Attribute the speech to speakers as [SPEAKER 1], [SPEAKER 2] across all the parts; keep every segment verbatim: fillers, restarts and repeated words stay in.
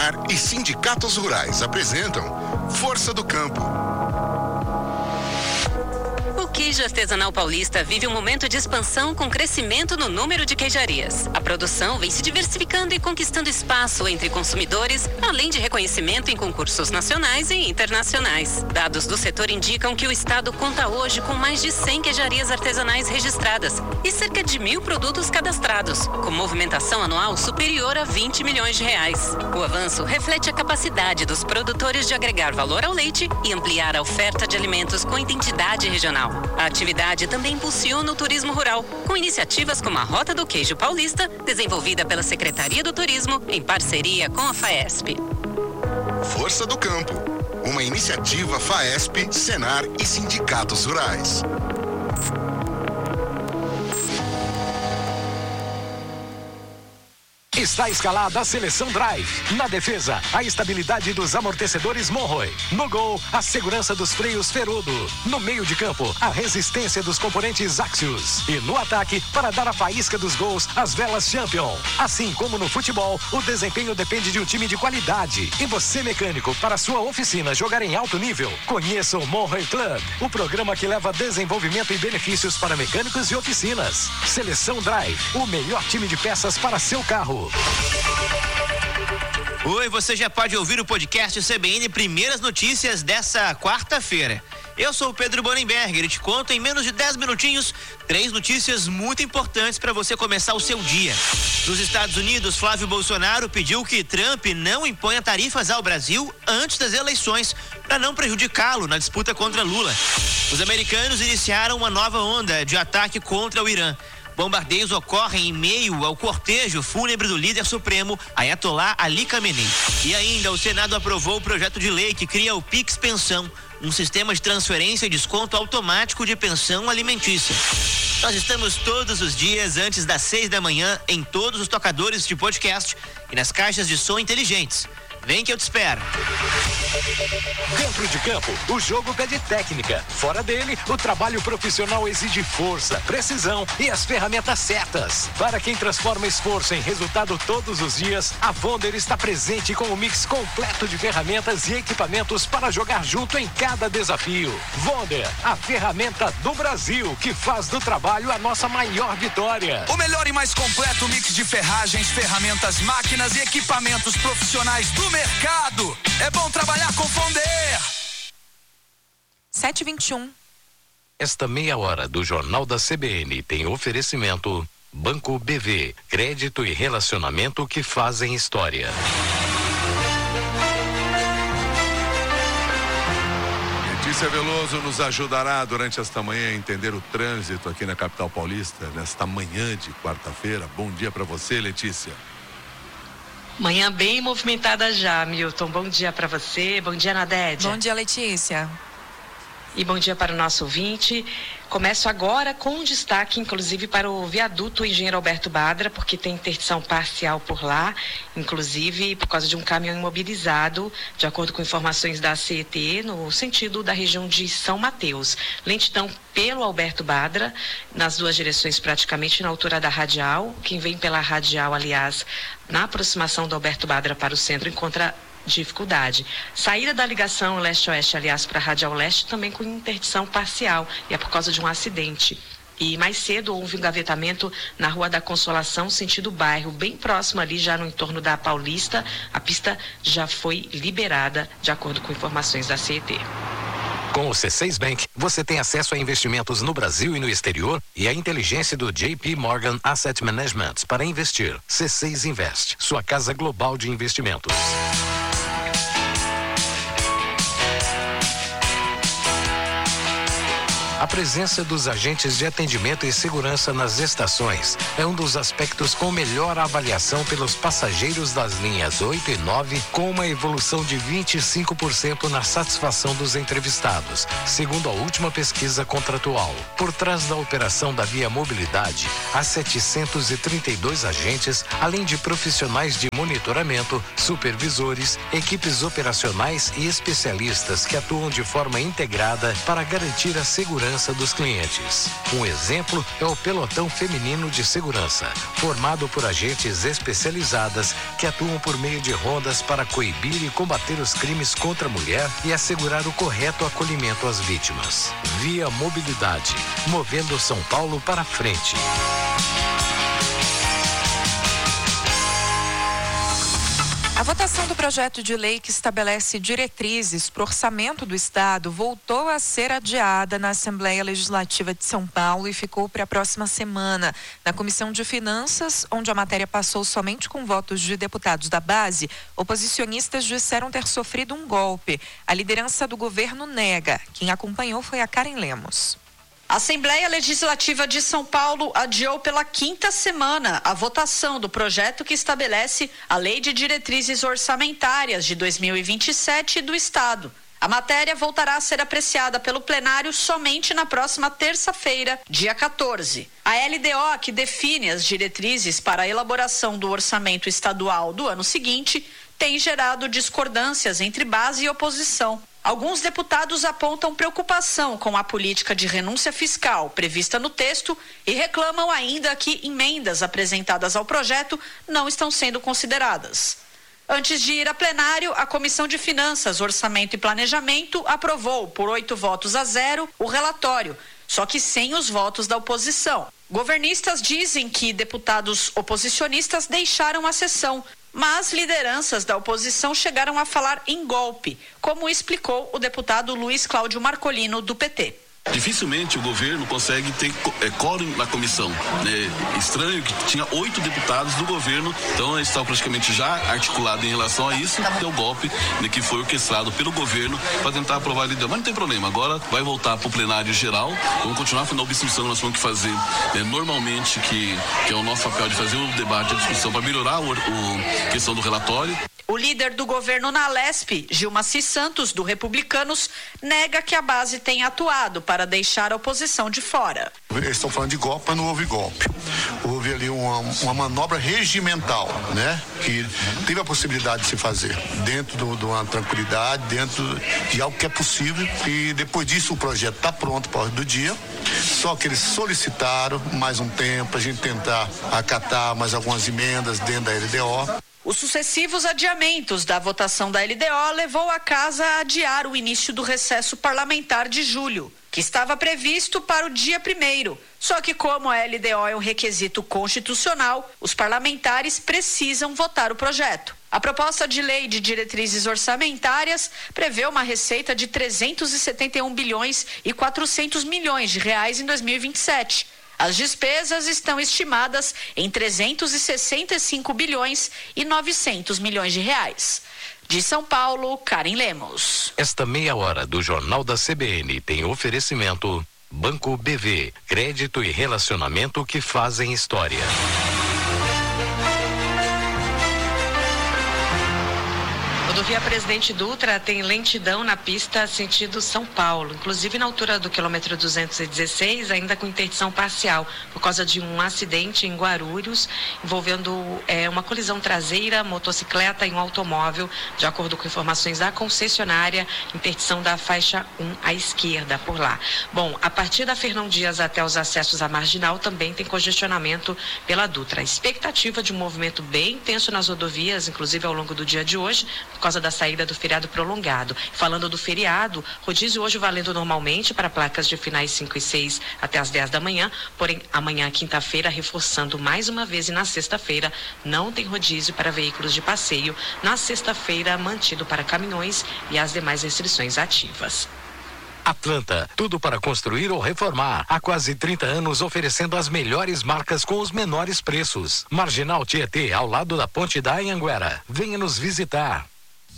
[SPEAKER 1] Senar e Sindicatos Rurais apresentam Força do Campo.
[SPEAKER 2] O queijo artesanal paulista vive um momento de expansão com crescimento no número de queijarias. A produção vem se diversificando e conquistando espaço entre consumidores, além de reconhecimento em concursos nacionais e internacionais. Dados do setor indicam que o estado conta hoje com mais de cem queijarias artesanais registradas e cerca de mil produtos cadastrados, com movimentação anual superior a vinte milhões de reais. O avanço reflete a capacidade dos produtores de agregar valor ao leite e ampliar a oferta de alimentos com identidade regional. A atividade também impulsiona o turismo rural, com iniciativas como a Rota do Queijo Paulista, desenvolvida pela Secretaria do Turismo, em parceria com a FAESP.
[SPEAKER 1] Força do Campo, uma iniciativa FAESP, Senar e Sindicatos Rurais.
[SPEAKER 3] Está escalada a Seleção Drive. Na defesa, a estabilidade dos amortecedores Monroe. No gol, a segurança dos freios Ferodo. No meio de campo, a resistência dos componentes Axios. E no ataque, para dar a faísca dos gols, as velas Champion. Assim como no futebol, o desempenho depende de um time de qualidade. E você, mecânico, para sua oficina jogar em alto nível, conheça o Monroe Club, o programa que leva desenvolvimento e benefícios para mecânicos e oficinas. Seleção Drive, o melhor time de peças para seu carro.
[SPEAKER 4] Oi, você já pode ouvir o podcast C B N Primeiras Notícias dessa quarta-feira. Eu sou o Pedro Bonenberger e te conto em menos de dez minutinhos três notícias muito importantes para você começar o seu dia. Nos Estados Unidos, Flávio Bolsonaro pediu que Trump não imponha tarifas ao Brasil antes das eleições para não prejudicá-lo na disputa contra Lula. Os americanos iniciaram uma nova onda de ataque contra o Irã. Bombardeios ocorrem em meio ao cortejo fúnebre do líder supremo, Ayatollah Ali Khamenei. E ainda, o Senado aprovou o projeto de lei que cria o Pix Pensão, um sistema de transferência e desconto automático de pensão alimentícia. Nós estamos todos os dias antes das seis da manhã em todos os tocadores de podcast e nas caixas de som inteligentes. Vem que eu te espero.
[SPEAKER 3] Dentro de campo, o jogo pede técnica. Fora dele, o trabalho profissional exige força, precisão e as ferramentas certas. Para quem transforma esforço em resultado todos os dias, a Vonder está presente com um mix completo de ferramentas e equipamentos para jogar junto em cada desafio. Vonder, a ferramenta do Brasil, que faz do trabalho a nossa maior vitória.
[SPEAKER 5] O melhor e mais completo mix de ferragens, ferramentas, máquinas e equipamentos profissionais do mercado. É bom trabalhar com Vonder.
[SPEAKER 6] sete e vinte e um.
[SPEAKER 3] Esta meia hora do Jornal da C B N tem oferecimento Banco B V, crédito e relacionamento que fazem história.
[SPEAKER 7] Letícia Veloso nos ajudará durante esta manhã a entender o trânsito aqui na capital paulista, nesta manhã de quarta-feira. Bom dia para você, Letícia.
[SPEAKER 8] Manhã bem movimentada já, Milton. Bom dia para você, bom dia, Nadédia.
[SPEAKER 6] Bom dia, Letícia.
[SPEAKER 8] E bom dia para o nosso ouvinte. Começo agora com um destaque, inclusive, para o viaduto Engenheiro Alberto Badra, porque tem interdição parcial por lá, inclusive por causa de um caminhão imobilizado, de acordo com informações da C E T, no sentido da região de São Mateus. Lentidão pelo Alberto Badra, nas duas direções praticamente na altura da Radial. Quem vem pela Radial, aliás, na aproximação do Alberto Badra para o centro, encontra dificuldade. Saída da ligação leste-oeste, aliás, para a Radial Leste, também com interdição parcial, e é por causa de um acidente. E mais cedo houve um engavetamento na Rua da Consolação, sentido bairro, bem próximo ali, já no entorno da Paulista. A pista já foi liberada, de acordo com informações da C E T.
[SPEAKER 3] Com o C seis Bank, você tem acesso a investimentos no Brasil e no exterior e a inteligência do J P Morgan Asset Management para investir. C seis Invest, sua casa global de investimentos. A presença dos agentes de atendimento e segurança nas estações é um dos aspectos com melhor avaliação pelos passageiros das linhas oito e nove, com uma evolução de vinte e cinco por cento na satisfação dos entrevistados, segundo a última pesquisa contratual. Por trás da operação da Via Mobilidade, há setecentos e trinta e dois agentes, além de profissionais de monitoramento, supervisores, equipes operacionais e especialistas que atuam de forma integrada para garantir a segurança segurança dos clientes. Um exemplo é o Pelotão Feminino de Segurança, formado por agentes especializadas que atuam por meio de rondas para coibir e combater os crimes contra a mulher e assegurar o correto acolhimento às vítimas. Via Mobilidade, movendo São Paulo para frente.
[SPEAKER 6] A votação do projeto de lei que estabelece diretrizes para o orçamento do Estado voltou a ser adiada na Assembleia Legislativa de São Paulo e ficou para a próxima semana. Na Comissão de Finanças, onde a matéria passou somente com votos de deputados da base, oposicionistas disseram ter sofrido um golpe. A liderança do governo nega. Quem acompanhou foi a Karen Lemos.
[SPEAKER 9] A Assembleia Legislativa de São Paulo adiou pela quinta semana a votação do projeto que estabelece a Lei de Diretrizes Orçamentárias de dois mil e vinte e sete do Estado. A matéria voltará a ser apreciada pelo plenário somente na próxima terça-feira, dia quatorze. A L D O, que define as diretrizes para a elaboração do orçamento estadual do ano seguinte, tem gerado discordâncias entre base e oposição. Alguns deputados apontam preocupação com a política de renúncia fiscal prevista no texto e reclamam ainda que emendas apresentadas ao projeto não estão sendo consideradas. Antes de ir a plenário, a Comissão de Finanças, Orçamento e Planejamento aprovou, por oito votos a zero, o relatório, só que sem os votos da oposição. Governistas dizem que deputados oposicionistas deixaram a sessão, mas lideranças da oposição chegaram a falar em golpe, como explicou o deputado Luiz Cláudio Marcolino, do P T.
[SPEAKER 10] Dificilmente o governo consegue ter é, quórum na comissão. É estranho que tinha oito deputados do governo, então está praticamente já articulado em relação a isso, que é o golpe, né, que foi orquestrado pelo governo para tentar aprovar a L D O. Mas não tem problema, agora vai voltar para o plenário geral, vamos continuar fazendo a obstrução, nós vamos que fazer é, normalmente, que, que é o nosso papel de fazer o debate, a discussão para melhorar o, o questão do relatório.
[SPEAKER 9] O líder do governo na Lesp, Gilmaci Santos, do Republicanos, nega que a base tenha atuado para deixar a oposição de fora.
[SPEAKER 11] Eles estão falando de golpe, mas não houve golpe. Houve ali uma, uma manobra regimental, né? Que teve a possibilidade de se fazer dentro de uma tranquilidade, dentro de algo que é possível. E depois disso o projeto está pronto para a ordem do dia. Só que eles solicitaram mais um tempo, a gente tentar acatar mais algumas emendas dentro da L D O.
[SPEAKER 9] Os sucessivos adiamentos da votação da L D O levou a casa a adiar o início do recesso parlamentar de julho, que estava previsto para o dia primeiro. Só que como a L D O é um requisito constitucional, os parlamentares precisam votar o projeto. A proposta de lei de diretrizes orçamentárias prevê uma receita de trezentos e setenta e um bilhões e quatrocentos milhões de reais em dois mil e vinte e sete. As despesas estão estimadas em trezentos e sessenta e cinco bilhões e novecentos milhões de reais. De São Paulo, Karen Lemos.
[SPEAKER 3] Esta meia hora do Jornal da C B N tem oferecimento Banco B V, crédito e relacionamento que fazem história.
[SPEAKER 8] Rodovia Presidente Dutra tem lentidão na pista sentido São Paulo, inclusive na altura do quilômetro duzentos e dezesseis, ainda com interdição parcial, por causa de um acidente em Guarulhos, envolvendo é, uma colisão traseira, motocicleta e um automóvel. De acordo com informações da concessionária, interdição da faixa um à esquerda, por lá. Bom, a partir da Fernão Dias até os acessos à Marginal também tem congestionamento pela Dutra. A expectativa de um movimento bem intenso nas rodovias, inclusive ao longo do dia de hoje, por causa da saída do feriado prolongado. Falando do feriado, rodízio hoje valendo normalmente para placas de finais cinco e seis até as dez da manhã, porém amanhã, quinta-feira, reforçando mais uma vez, e na sexta-feira não tem rodízio para veículos de passeio, na sexta-feira mantido para caminhões e as demais restrições ativas.
[SPEAKER 3] Atlanta, tudo para construir ou reformar. Há quase trinta anos oferecendo as melhores marcas com os menores preços. Marginal Tietê, ao lado da Ponte da Anhanguera. Venha nos visitar.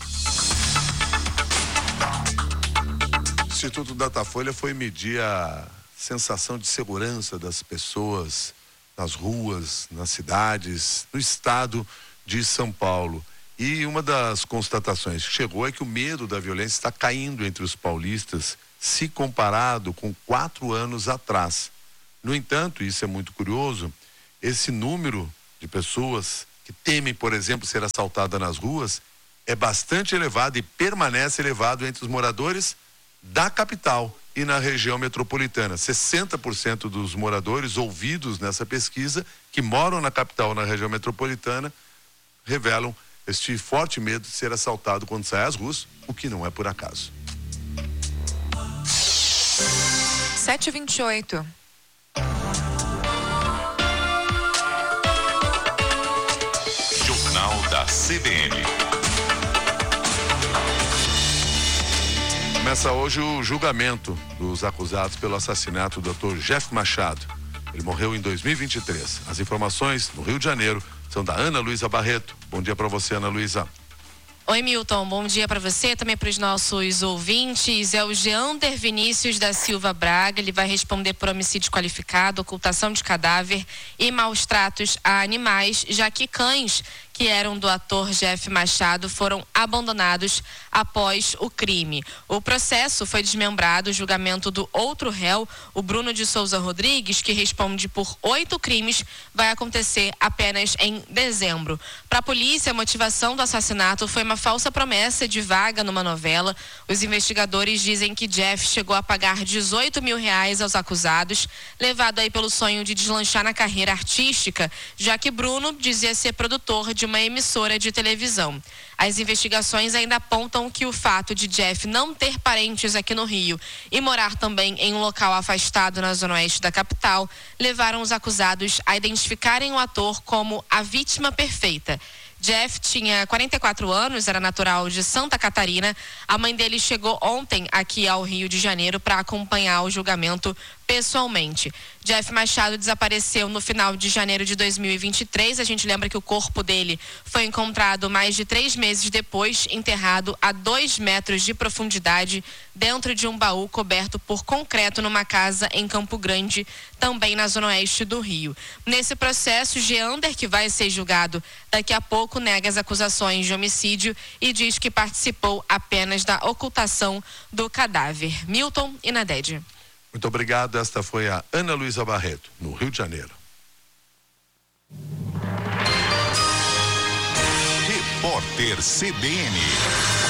[SPEAKER 7] O Instituto Datafolha foi medir a sensação de segurança das pessoas nas ruas, nas cidades, no estado de São Paulo. E uma das constatações que chegou é que o medo da violência está caindo entre os paulistas, se comparado com quatro anos atrás. No entanto, isso é muito curioso, esse número de pessoas que temem, por exemplo, ser assaltada nas ruas é bastante elevado e permanece elevado entre os moradores da capital. e na região metropolitana. sessenta por cento dos moradores ouvidos nessa pesquisa, que moram na capital, na região metropolitana, revelam este forte medo de ser assaltado quando sai às ruas, o que não é por acaso.
[SPEAKER 6] sete e vinte e oito.
[SPEAKER 12] Jornal da C B N.
[SPEAKER 7] Começa hoje o julgamento dos acusados pelo assassinato do doutor Jeff Machado. Ele morreu em dois mil e vinte e três. As informações no Rio de Janeiro são da Ana Luísa Barreto. Bom dia para você, Ana Luísa.
[SPEAKER 13] Oi, Milton, bom dia para você, também para os nossos ouvintes. É o Geander Vinícius da Silva Braga, ele vai responder por homicídio qualificado, ocultação de cadáver e maus tratos a animais, já que cães que eram do ator Jeff Machado foram abandonados após o crime. O processo foi desmembrado, o julgamento do outro réu, o Bruno de Souza Rodrigues, que responde por oito crimes, vai acontecer apenas em dezembro. Para a polícia, a motivação do assassinato foi uma falsa promessa de vaga numa novela. Os investigadores dizem que Jeff chegou a pagar dezoito mil reais aos acusados, levado aí pelo sonho de deslanchar na carreira artística, já que Bruno dizia ser produtor de uma emissora de televisão. As investigações ainda apontam que o fato de Jeff não ter parentes aqui no Rio e morar também em um local afastado na zona oeste da capital levaram os acusados a identificarem o ator como a vítima perfeita. Jeff tinha quarenta e quatro anos, era natural de Santa Catarina. A mãe dele chegou ontem aqui ao Rio de Janeiro para acompanhar o julgamento pessoalmente. Jeff Machado desapareceu no final de janeiro de dois mil e vinte e três. A gente lembra que o corpo dele foi encontrado mais de três meses depois, enterrado a dois metros de profundidade dentro de um baú coberto por concreto numa casa em Campo Grande, também na zona oeste do Rio. Nesse processo, Geander, que vai ser julgado daqui a pouco, nega as acusações de homicídio e diz que participou apenas da ocultação do cadáver. Milton e Nadede.
[SPEAKER 7] Muito obrigado. Esta foi a Ana Luísa Barreto, no Rio de Janeiro.
[SPEAKER 12] Repórter C B N.